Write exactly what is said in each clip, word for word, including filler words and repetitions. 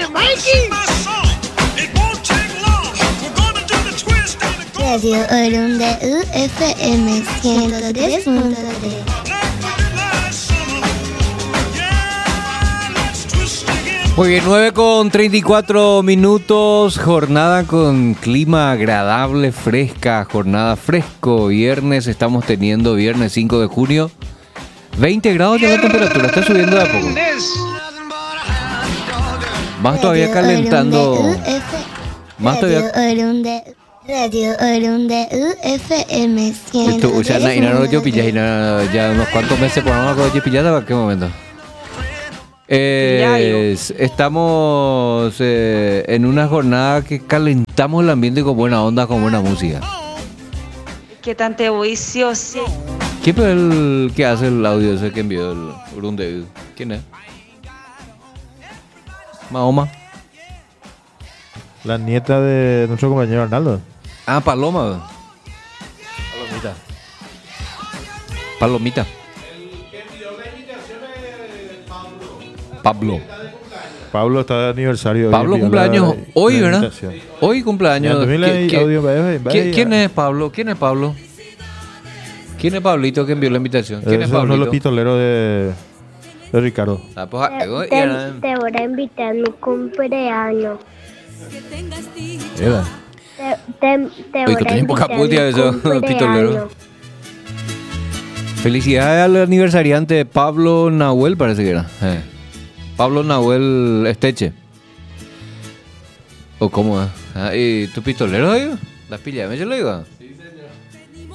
Radio Orunde U F M ciento tres punto tres. Muy bien, nueve con treinta y cuatro minutos, jornada con clima agradable, fresca, jornada fresco, viernes, estamos teniendo viernes cinco de junio, veinte grados ya la temperatura, está subiendo de a poco. Más todavía calentando, más todavía... Radio Orunde U F M ciento tres punto tres. O sea, y no yo pillé, ya unos cuantos meses por ahora con yo pillé, ¿a qué momento? Eh, estamos eh, en una jornada que calentamos el ambiente con buena onda, con buena música. ¿Qué tan te vicioso? ¿Quién fue el que hace el audio ese que envió el Urunde? ¿Quién es? Mahoma. La nieta de nuestro compañero Arnaldo. Ah, Paloma. Palomita. Palomita. Pablo. Pablo está de aniversario. Pablo hoy, cumpleaños la, hoy, la ¿verdad? Hoy cumpleaños. ¿Qui- qui- qui- ¿Quién es Pablo? ¿Quién es Pablo? ¿Quién es Pablito que envió la invitación? ¿Quién es, es es uno de Pablito? los pistoleros de, de Ricardo. Ah, pues, ah, Te, te, te voy a invitar a mi cumpleaños. Era. Te, te, te Oye, voy que a tenés poca invitar a mi putia eso, cumpleaños. pistolero. Felicidades al aniversariante Pablo Nahuel, parece que era. Eh. Pablo Nahuel Esteche. ¿O cómo es? Ah, ¿y tu pistolero, digo? ¿Las pillas? ¿Me lo digo? Sí, señor.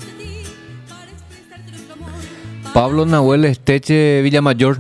Pablo Nahuel Esteche Villamayor.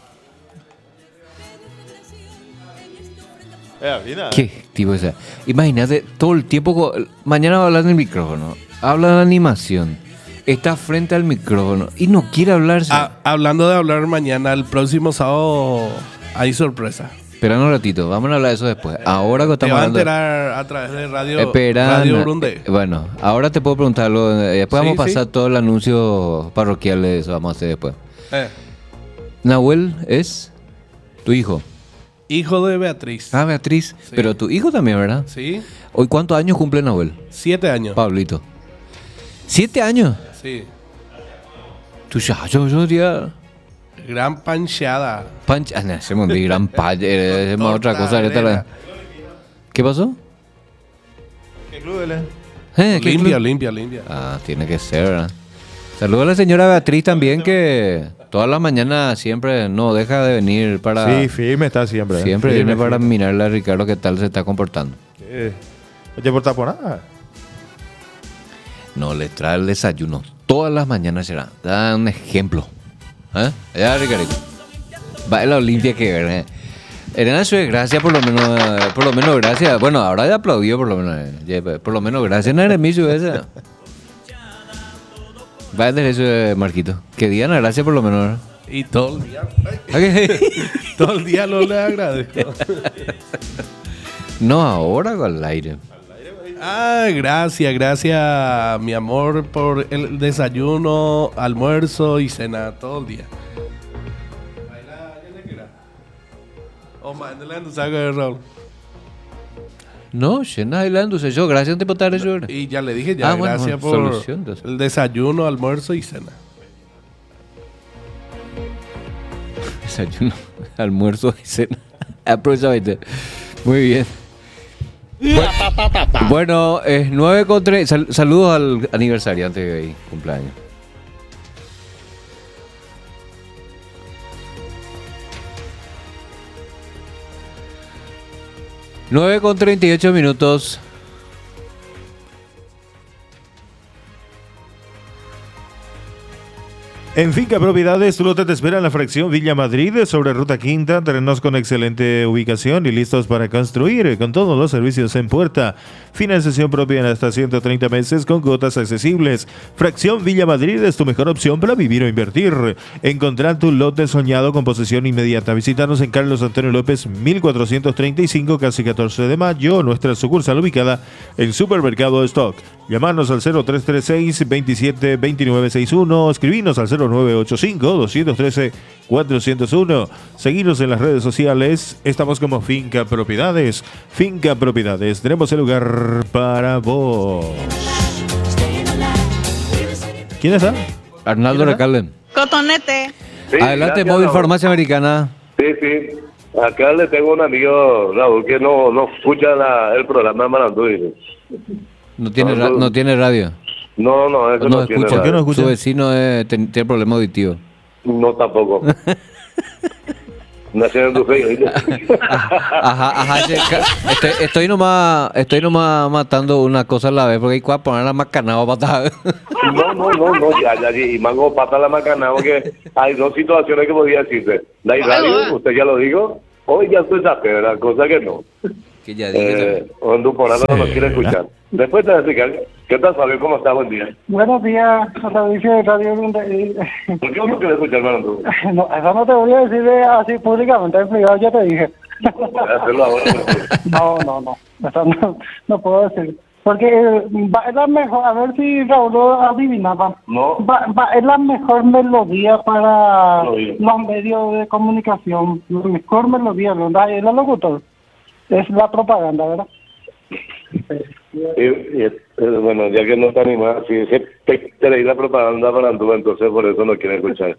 ¿Qué tipo esa? Imagínate, todo el tiempo... co- Mañana va a hablar del micrófono. Habla de animación. Está frente al micrófono y no quiere hablarse. Ah, hablando de hablar mañana, el próximo sábado hay sorpresa. Espera un ratito, vamos a hablar de eso después. Ahora que Te estamos va a hablando... enterar a través de radio, Espera, radio Urunde. bueno, ahora te puedo preguntarlo. Después Sí, vamos a pasar sí. todo el anuncio parroquial de eso. Vamos a hacer después. Eh, Nahuel es tu hijo. hijo de Beatriz. Ah, Beatriz. Sí. Pero tu hijo también, ¿verdad? Sí, Hoy, ¿cuántos años cumple Nahuel? siete años. Pablito. ¿Siete años? Sí, Tu ya, yo, yo diría... gran pancheada. Pancha... Ah, no, hacemos de gran pancha. eh, Hacemos otra cosa. ahorita la- ¿Qué pasó? ¿Qué club él es? Eh, ¿qué Limpia, club? limpia, limpia. Ah, tiene que ser, ¿verdad? Saludos a la señora Beatriz también, que todas las mañanas siempre no deja de venir para... Sí, firme está siempre. ¿eh? Siempre Firme, viene para firme. mirarle a Ricardo qué tal se está comportando. Sí. Oye, por taponada. No, le trae el desayuno. Todas las mañanas será. Da un ejemplo. ¿Eh? Ya, Ricardito. Va a la Olimpia que ver. ¿eh? Elena Sue, gracias por lo menos. eh, Por lo menos gracias. Bueno, ahora ya aplaudió por lo menos. eh, ya, Por lo menos gracias. No eres mi ese. Va a tener eso, Marquito. Que digan gracias por lo menos. Y todo el día, Ok. todo el día lo le agradezco. No, ahora con el aire. Ah, gracias, gracias, mi amor, por el desayuno, almuerzo y cena todo el día. Oh, mándale a tu saco de Raúl. No, llena bailando. Yo, gracias por estar eso. Y ya le dije, ya, Ah, bueno, gracias bueno, por solución, entonces. el desayuno, almuerzo y cena. Desayuno, almuerzo y cena. Aprovechamente. Muy bien. Bu- Bueno, es nueve con tres. Sal- saludos al aniversariante de hoy, cumpleaños. nueve con treinta y ocho minutos. En Finca Propiedades, tu lote te espera en la fracción Villa Madrid, sobre Ruta Quinta, terrenos con excelente ubicación y listos para construir, con todos los servicios en puerta. Financiación propia en hasta ciento treinta meses con cuotas accesibles. Fracción Villa Madrid es tu mejor opción para vivir o invertir. Encontrar tu lote soñado con posesión inmediata. Visítanos en Carlos Antonio López, mil cuatrocientos treinta y cinco, casi catorce de mayo, nuestra sucursal ubicada en Supermercado Stock. Llamanos al cero tres tres seis, veintisiete, veintinueve sesenta y uno. Escribinos al cero nueve ocho cinco, dos uno tres, cuatro cero uno. Seguinos en las redes sociales. Estamos como Finca Propiedades. Finca Propiedades. Tenemos el lugar para vos. ¿Quién está? Arnaldo Recalde. Cotonete. Sí, Adelante, gracias, Móvil Raúl. Farmacia Americana. Sí, sí. Acá le tengo un amigo, Raúl, que no, no escucha la, el programa de Marandú. dice. No tiene, No, ra- no. no tiene radio. No, no, eso No no, tiene escucha. ¿Por qué no radio. escucha? Su vecino eh, ten- tiene problema auditivo. No, tampoco. Nació en tu fe. Ajá, ajá. che, ca- Estoy, estoy nomás, estoy nomás matando una cosa a la vez porque hay que poner la macanada para No, no, no, no, ya, ya, y mango pata la macana, porque hay dos situaciones que podía decirse. La radio, usted ya lo dijo, hoy ya usted sabe, ¿verdad? Cosa que no. que ya dije. Eh, también. Hondo por ahora no nos quiere escuchar. Después te voy a explicar. ¿Qué tal, Fabio? ¿Cómo está? Buen día. Buenos días, servicio de radio. eh, ¿Por qué no quiere escuchar, Marandú? No, eso no te voy a decir de- así públicamente, en privado ya te dije. Hacerlo ahora. No, no, no, eso no, no puedo decir. Porque eh, va, es la mejor, a ver si Raúl lo adivinaba. No. Va, va, es la mejor melodía para Melodía. los medios de comunicación. La mejor melodía, ¿verdad? Es el locutor. Es la propaganda, ¿verdad? Y, y, eh, bueno, ya que no está animada, si se te, te leí la propaganda para Andúa, entonces por eso no quiere escuchar.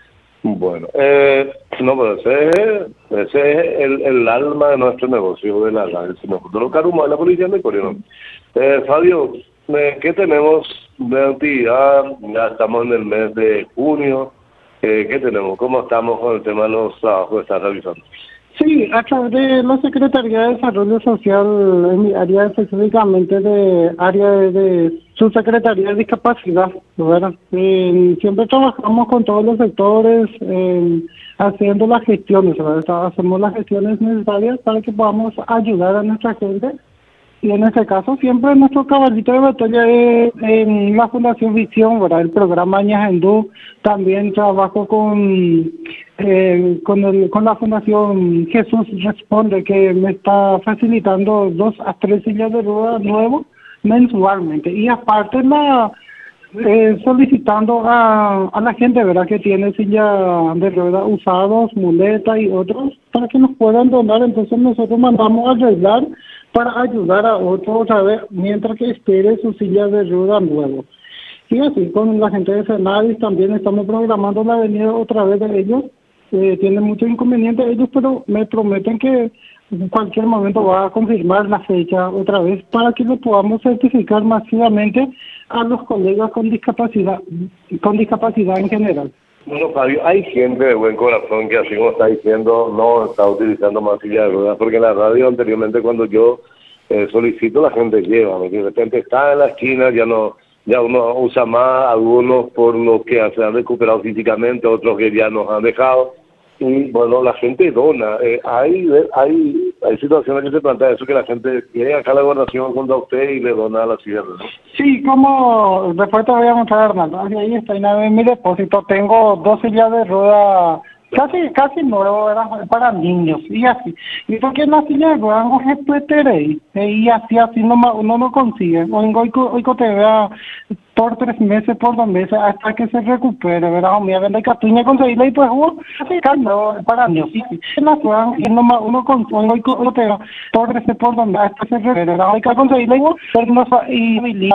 Bueno, eh, no, pero ese es, ese es el, el alma de nuestro negocio, de la radio. Si nosotros carumos de la policía de Corea. Eh, Fabio, eh, ¿qué tenemos de actividad? Ya estamos en el mes de junio. Eh, ¿Qué tenemos? ¿Cómo estamos con el tema de los trabajos que están realizando? Sí, a través de la Secretaría de Desarrollo Social, en mi área específicamente de área de, de subsecretaría de discapacidad, ¿verdad? Eh, siempre trabajamos con todos los sectores eh, haciendo las gestiones, ¿verdad? Hacemos las gestiones necesarias para que podamos ayudar a nuestra gente. Y en este caso siempre nuestro caballito de batalla es en la Fundación Visión, ¿verdad? El programa Ñajendú. También trabajo con eh, con, el, con la Fundación Jesús Responde, que me está facilitando dos a tres sillas de ruedas nuevos mensualmente. Y aparte la eh, solicitando a, a la gente, ¿verdad? Que tiene silla de ruedas usados, muletas y otros, para que nos puedan donar. Entonces nosotros mandamos a arreglar para ayudar a otros otra vez mientras que espere su silla de ruedas nuevo. Y así con la gente de Senadis también estamos programando la venida otra vez de ellos. Eh, tienen muchos inconvenientes ellos, pero me prometen que en cualquier momento va a confirmar la fecha otra vez para que lo podamos certificar masivamente a los colegas con discapacidad, con discapacidad en general. Bueno, Fabio, hay gente de buen corazón que, así como está diciendo, no está utilizando más silla de ruedas, porque en la radio anteriormente cuando yo eh, solicito, la gente lleva, ¿no? Que de repente está en la esquina, ya no ya uno usa más, algunos por lo que se han recuperado físicamente, otros que ya nos han dejado, y bueno, la gente dona. Eh, hay, hay hay situaciones que se plantean eso, que la gente viene acá a la gobernación junto a usted y le dona la silla de ruedas, ¿no? Sí, como después te voy a mostrar, Arnaldo. Ahí ahí está en mi depósito. Tengo dos sillas de rueda casi casi nuevo, era para niños y así. Y porque en la silla de ruedas no se puede tener, y así así no uno no consigue. Hoy hoy hoy te vea por tres meses, por dos meses, hasta que se recupere, ¿verdad? Mira, vende catuña, conseguirla y pues hubo así cambio para niños, sí, sí. En la ruedas y no uno con hoy hoy te vea por tres meses, por dos meses, hasta que se recupere, ¿verdad? Hay que conseguirla y, pero no, y